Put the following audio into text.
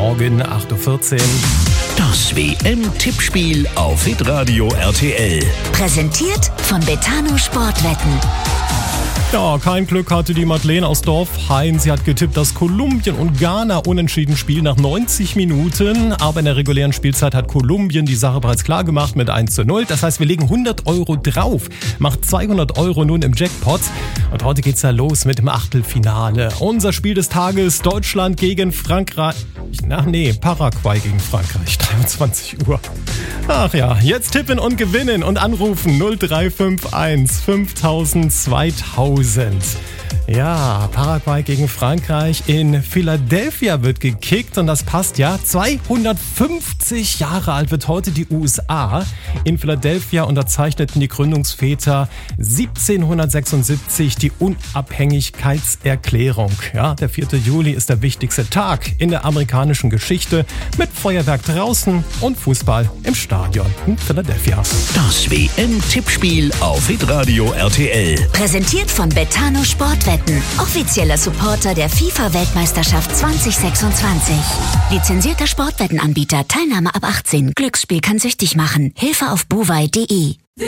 Morgen, 8.14 Uhr. Das WM-Tippspiel auf Hitradio RTL. Präsentiert von Betano Sportwetten. Ja, kein Glück hatte die Madeleine aus Dorfhain. Sie hat getippt, dass Kolumbien und Ghana unentschieden spielen nach 90 Minuten. Aber in der regulären Spielzeit hat Kolumbien die Sache bereits klar gemacht mit 1:0. Das heißt, wir legen 100 Euro drauf. Macht 200 Euro nun im Jackpot. Und heute geht's ja los mit dem Achtelfinale. Unser Spiel des Tages: Deutschland gegen Frankreich. Paraguay gegen Frankreich. 23 Uhr. Ach ja, jetzt tippen und gewinnen und anrufen 0351 5000 2000. Ja, Paraguay gegen Frankreich. In Philadelphia wird gekickt und das passt ja. 250 Jahre alt wird heute die USA. In Philadelphia unterzeichneten die Gründungsväter 1776 die Unabhängigkeitserklärung. Ja, der 4. Juli ist der wichtigste Tag in der amerikanischen Geschichte mit Feuerwerk draußen und Fußball im Stadion in Philadelphia. Das WM-Tippspiel auf Hitradio RTL. Präsentiert von Betano Sportwetten. Offizieller Supporter der FIFA-Weltmeisterschaft 2026. Lizenzierter Sportwettenanbieter. Teilnahme ab 18. Glücksspiel kann süchtig machen. Hilfe auf buwei.de.